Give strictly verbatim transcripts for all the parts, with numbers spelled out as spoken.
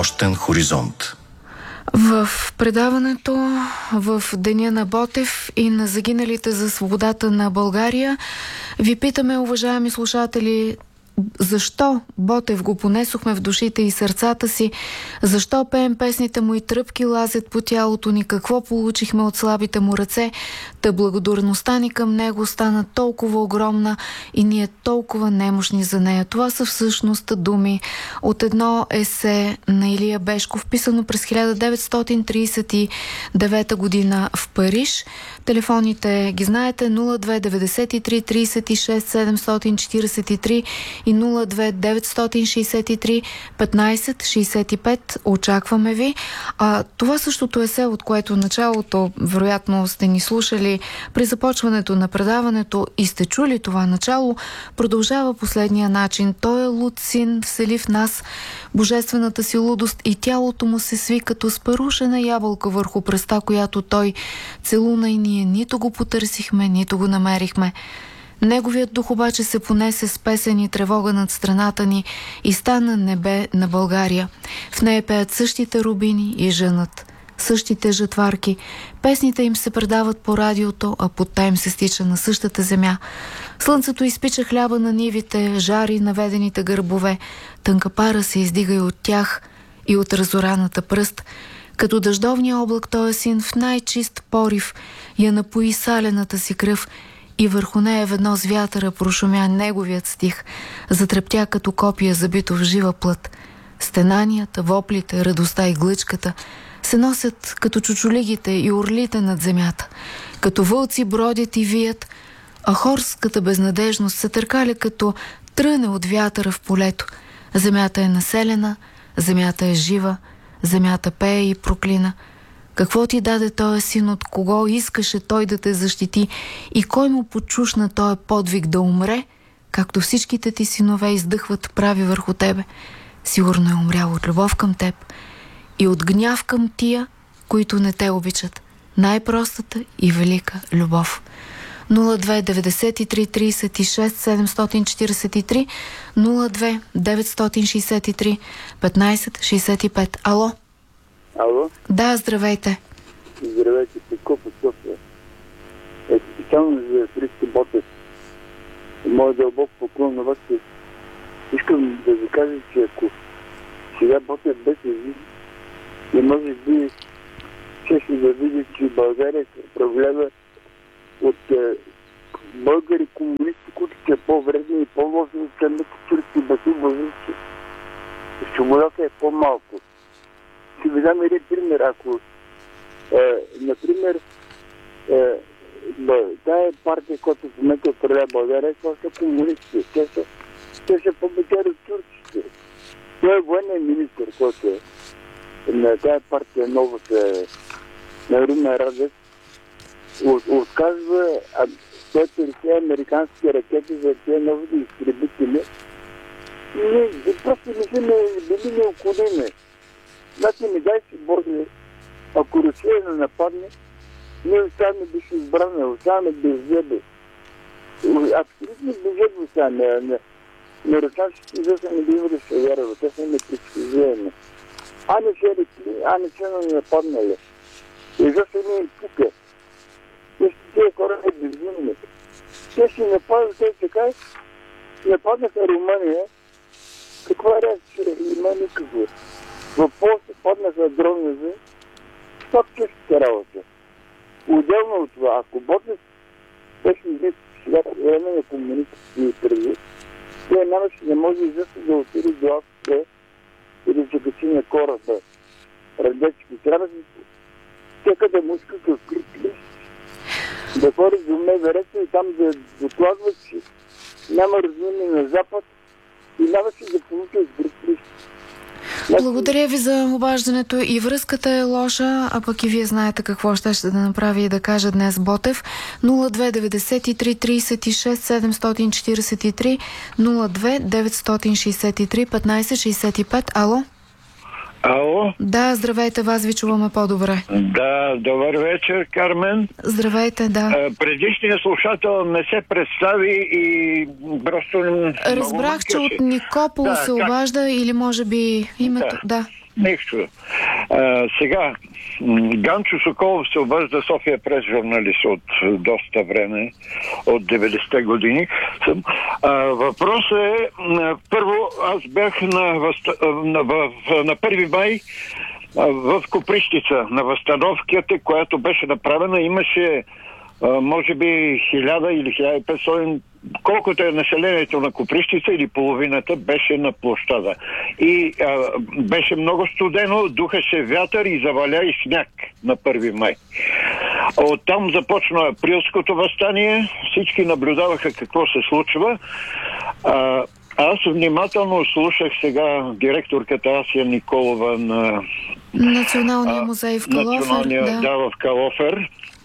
Нощен хоризонт. В предаването в Деня на Ботев и на загиналите за свободата на България ви питаме, уважаеми слушатели, защо Ботев го понесохме в душите и сърцата си? Защо пеем песните му и тръпки лазят по тялото ни? Какво получихме от слабите му ръце? Та благодарността ни към него стана толкова огромна и ние толкова немощни за нея. Това са всъщност думи от едно есе на Илия Бешков, писано през хиляда деветстотин тридесет и девета година в Париж. Телефоните ги знаете: нула две деветдесет и три тридесет и шест седемстотин четиридесет и три и нула две деветстотин шестдесет и три петнадесет шестдесет и пет. Очакваме ви. А, това същото есе, от което началото, вероятно сте ни слушали при започването на предаването и сте чули това начало, продължава последния начин. Той е луд син, всели в нас божествената си лудост и тялото му се сви като спарушена ябълка върху пръста, която той целуна, и ние нито го потърсихме, нито го намерихме. Неговият дух обаче се понесе с песен и тревога над страната ни и стана небе на България. В нея пеят същите рубини и жънат, същите жатварки. Песните им се предават по радиото, а потта им се стича на същата земя. Слънцето изпича хляба на нивите, жари наведените гърбове. Тънка пара се издига и от тях, и от разораната пръст. Като дъждовния облак той син в най-чист порив я напои салената си кръв и върху нея ведно с вятъра прошумя неговият стих, затрептя като копия забито в жива плът. Стенанията, воплите, радостта и глъчката се носят като чучулигите и орлите над земята. Като вълци бродят и вият, а хорската безнадежност се търкаля като тръне от вятъра в полето. Земята е населена, земята е жива, земята пее и проклина. Какво ти даде този син, от кого искаше той да те защити и кой му почушна този подвиг да умре, както всичките ти синове издъхват прави върху тебе? Сигурно е умрял от любов към теб и от гняв към тия, които не те обичат. Най-простата и велика любов. нула две деветдесет и три тридесет и шест седемстотин четиридесет и три, нула две деветстотин шестдесет и три петнадесет шестдесет и пет. Ало? Ало? Да, здравейте. Здравейте, Петко от София. Е, специално за Христо Ботев. Моят дълбок поклон на вас. Искам да ви кажа, че ако сега Ботев беше жив, и може би често да види, че България се управлява от е, българи комунисти, които са по-вредни и по-лоши от самите турски баси-базици. Свободата е по-малко. Ще ви дам един пример. Ако, е, например, е, тая партия, която в момента управлява България, това са комунисти. Те са, те са по-бетери от турците. Той е военен министър, който е на тая партия новата на Румен Радев. От, отказва петдесет американски ракети за тези новите изтребители. И просто не са били необходими. Значи не дай си Боже, ако Русия не нападне, ние оставаме биш избрани, оставаме беззеби. Абсолютно беззеби оставаме. На, на руснаците изобщо не бива да се вярва, те са непредсказуеми. А не се рекли, а не се не нападнали. Изобщо не им пука. Тези хора е безумни. Те си нападат, те така, нападнаха Румъния. Каква е реакция? Има никаква. В Полша паднаха дронове, пак честите работа. Отделно от това, ако Ботев беше бил сега по време на комунистически преди, той нямаше да може изобщо да отиде до Австрия и да се качи на кораба. Радечки. Трябва да всяка да му иска да открит лист, да хори до МВР и там да докладват, че няма размини на Запад и нямаше да получи открит лист. Благодаря ви за обаждането. И връзката е лоша, а пък и вие знаете какво ще ще да направи и да каже днес Ботев. нула две деветдесет и три тридесет и шест седемстотин четиридесет и три, нула две деветстотин шестдесет и три петнадесет шестдесет и пет. Ало? Ало? Да, здравейте, вас ви чуваме по-добре. Да, добър вечер, Кармен. Здравейте, да. Предишният слушател не се представи и просто... Разбрах, че от Никопол да, се как... обажда или може би името... Да. нищо. А, сега, Ганчо Соколов се обажда, София прес журналист от доста време, от деветдесетте години. Съм. А, въпросът е, първо, аз бях на, възста... на, в... на първи май в Копривщица, на възстановката, която беше направена. Имаше може би хиляда или хиляда и петстотин, колкото е населението на Копривщица, или половината беше на площада. И а, беше много студено, духаше вятър и заваля и сняг на първи май. Оттам започна априлското въстание, всички наблюдаваха какво се случва. А, аз внимателно слушах сега директорката Асия Николова на Националния музей в Калофер. Националния, да. да, в Калофер.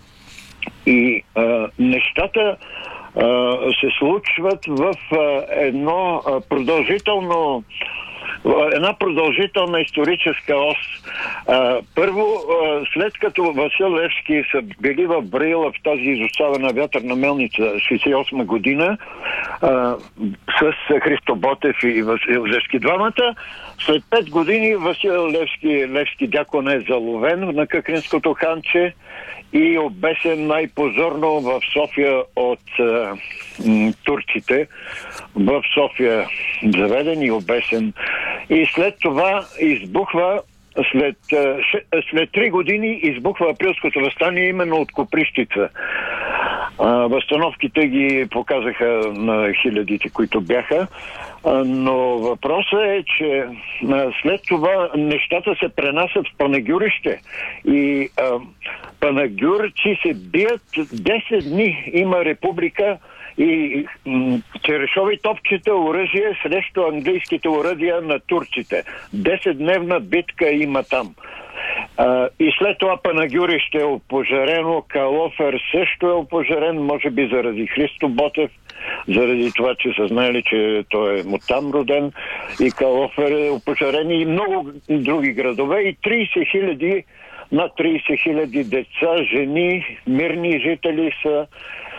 И а, нещата а, се случват в а, едно а, продължително една продължителна историческа ос. А, първо, а, след като Васил Левски са били в Браила в тази изоставена вятърна мелница шейсет и осма година а, с Христо Ботев и Васил Левски двамата, след пет години Васил Левски, Левски дякон е заловен на Къкринското ханче и обесен най-позорно в София от а, м, турците. В София заведен и обесен. И след това избухва, след, след три години избухва априлското въстание именно от Копривщица. А, възстановките ги показаха на хилядите, които бяха. А, но въпросът е, че а, след това нещата се пренасят в Панагюрище. И а, панагюрци се бият десет дни. Има република и м- черешови топчета, оръжие срещу английските оръдия на турците. Десетдневна битка има там. А, и след това Панагюрище е опожарено, Калофер също е опожарен, може би заради Христо Ботев, заради това, че са знаели, че той е му там роден, и Калофер е опожарен и много други градове, и трийсет хиляди, над трийсет хиляди деца, жени, мирни жители са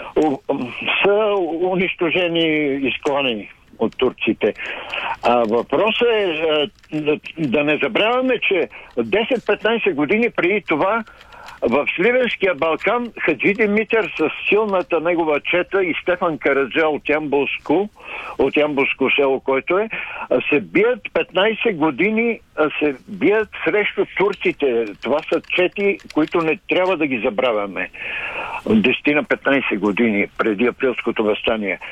са унищожени, изклонени от турците. А въпросът е да, да не забравяме, че десет-петнайсет години преди това в Сливенския Балкан Хаджи Димитър с силната негова чета и Стефан Караджа от Ямболско, от Ямболско село, който е, се бият петнайсет години, се бият срещу турците. Това са чети, които не трябва да ги забравяме. десет на петнайсет години преди априлското въстание.